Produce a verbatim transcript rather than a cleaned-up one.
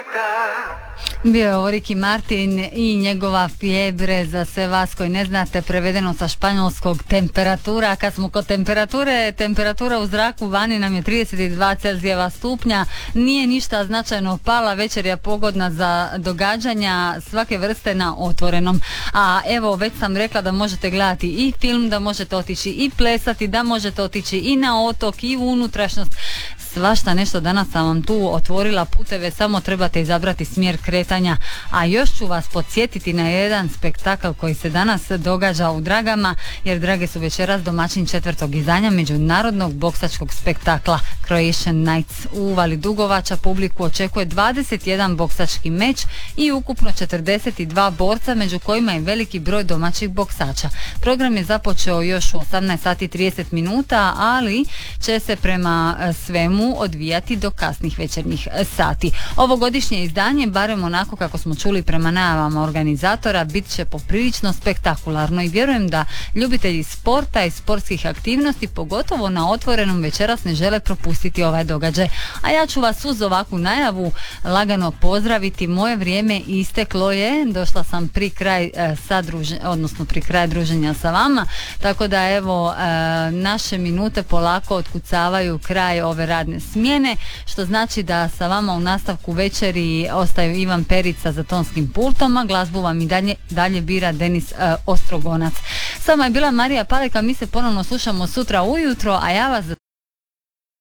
Bio je ovo Ricky Martin i njegova Fiebre, za sve vas koji ne znate, prevedeno sa španjolskog temperatura. Kad smo kod temperature, temperatura u zraku vani nam je trideset dva Celzijeva stupnja, nije ništa značajno pala, večer je pogodna za događanja svake vrste na otvorenom. A evo, već sam rekla da možete gledati i film, da možete otići i plesati, da možete otići i na otok i u unutrašnjost. Svašta nešto, danas sam vam tu otvorila puteve, samo trebate izabrati smjer kretanja. A još ću vas podsjetiti na jedan spektakl koji se danas događa u Dragama, jer Drage su večeras domaćin četvrtog izdanja međunarodnog boksačkog spektakla Croatian Nights. U Uvali Dugovača publiku očekuje dvadeset jedan boksački meč i ukupno četrdeset dva borca, među kojima je veliki broj domaćih boksača. Program je započeo još u osamnaest sati i trideset minuta, ali će se prema svemu odvijati do kasnih večernjih sati. Ovogodišnje izdanje, barem onako kako smo čuli prema najavama organizatora, bit će poprilično spektakularno i vjerujem da ljubitelji sporta i sportskih aktivnosti, pogotovo na otvorenom, večeras ne žele propustiti ovaj događaj. A ja ću vas uz ovakvu najavu lagano pozdraviti. Moje vrijeme isteklo je, došla sam pri kraj e, sadruže, odnosno pri kraj druženja sa vama, tako da evo e, naše minute polako otkucavaju kraj ove radne smjene, što znači da sa vama u nastavku večeri ostaju Ivan Perica za tonskim pultom, a glazbu vam i dalje, dalje bira Denis uh, Ostrogonac. Sama je bila Marija Paleka, mi se ponovno slušamo sutra ujutro, a ja vas